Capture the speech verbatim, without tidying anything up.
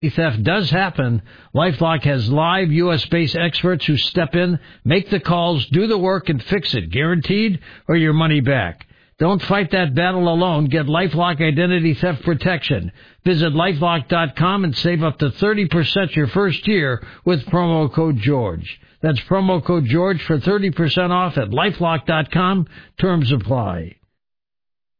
theft does happen, LifeLock has live U S-based experts who step in, make the calls, do the work, and fix it, guaranteed, or your money back. Don't fight that battle alone. Get LifeLock Identity Theft Protection. Visit LifeLock dot com and save up to thirty percent your first year with promo code George. That's promo code George for thirty percent off at LifeLock dot com. Terms apply.